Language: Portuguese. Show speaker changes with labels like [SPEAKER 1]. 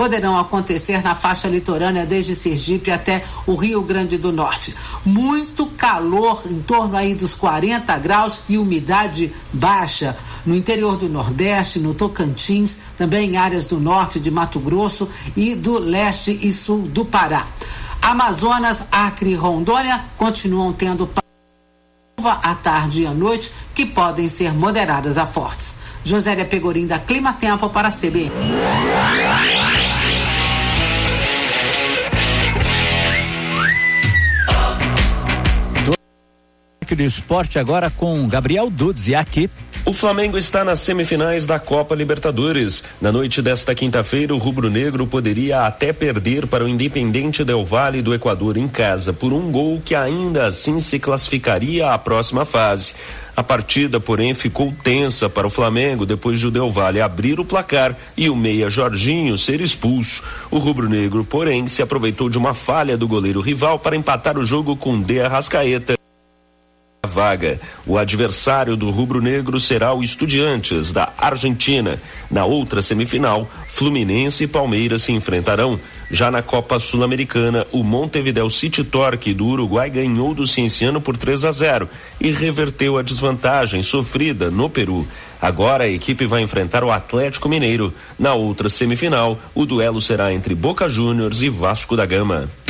[SPEAKER 1] poderão acontecer na faixa litorânea desde Sergipe até o Rio Grande do Norte. Muito calor, em torno aí dos 40 graus e umidade baixa. No interior do Nordeste, no Tocantins, também em áreas do norte de Mato Grosso e do leste e sul do Pará. Amazonas, Acre e Rondônia continuam tendo chuva à tarde e à noite, que podem ser moderadas a fortes. Josélia Pegorim, da Clima Tempo, para a CBN.
[SPEAKER 2] Do esporte agora com Gabriel Dudziak.
[SPEAKER 3] O Flamengo está nas semifinais da Copa Libertadores. Na noite desta quinta-feira, o rubro-negro poderia até perder para o Independente Del Valle do Equador em casa por um gol que ainda assim se classificaria à próxima fase. A partida, porém, ficou tensa para o Flamengo depois de o Del Valle abrir o placar e o meia Jorginho ser expulso. O rubro-negro, porém, se aproveitou de uma falha do goleiro rival para empatar o jogo com De Arrascaeta. Vaga. O adversário do rubro-negro será o Estudiantes, da Argentina. Na outra semifinal, Fluminense e Palmeiras se enfrentarão. Já na Copa Sul-Americana, o Montevideo City Torque do Uruguai ganhou do Cienciano por 3-0 e reverteu a desvantagem sofrida no Peru. Agora a equipe vai enfrentar o Atlético Mineiro. Na outra semifinal, o duelo será entre Boca Juniors e Vasco da Gama.